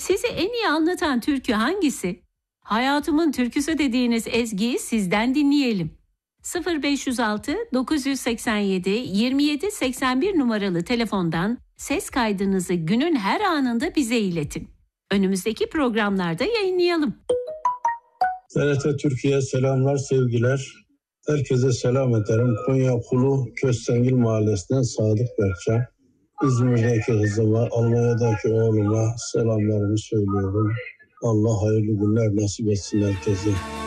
Sizi en iyi anlatan türkü hangisi? Hayatımın türküsü dediğiniz ezgiyi sizden dinleyelim. 0506 987 27 81 numaralı telefondan ses kaydınızı günün her anında bize iletin. Önümüzdeki programlarda yayınlayalım. TRT Türkiye selamlar, sevgiler. Herkese selam ederim. Konya Kulu Köstengil Mahallesi'nden Sadık Berkcan. İzmir'deki kızıma, Almanya'daki oğluma selamlarımı söylüyorum. Allah hayırlı günler nasip etsin herkese.